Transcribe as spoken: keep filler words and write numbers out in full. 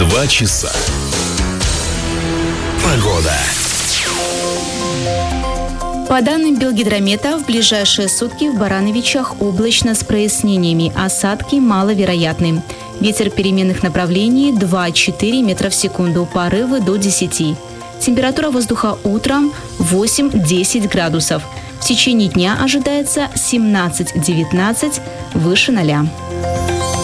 Два часа. Погода. По данным Белгидромета, в ближайшие сутки в Барановичах облачно с прояснениями, осадки маловероятны. Ветер переменных направлений два-четыре метра в секунду, порывы до десяти. Температура воздуха утром восемь-десять градусов. В течение дня ожидается семнадцать-девятнадцать, выше ноля.